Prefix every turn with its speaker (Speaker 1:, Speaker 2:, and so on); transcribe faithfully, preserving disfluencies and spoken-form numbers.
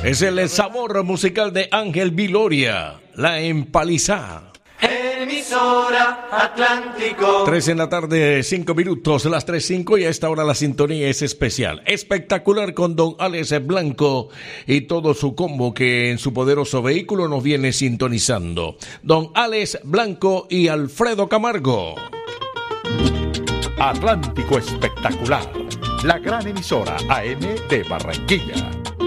Speaker 1: Es el sabor musical de Ángel Viloria, La Empalizá.
Speaker 2: Emisora Atlántico.
Speaker 1: Tres en la tarde, cinco minutos, las tres cinco, y a esta hora la sintonía es especial, espectacular, con don Alex Blanco y todo su combo que en su poderoso vehículo nos viene sintonizando. Don Alex Blanco y Alfredo Camargo.
Speaker 3: Atlántico Espectacular, la gran emisora A M de Barranquilla.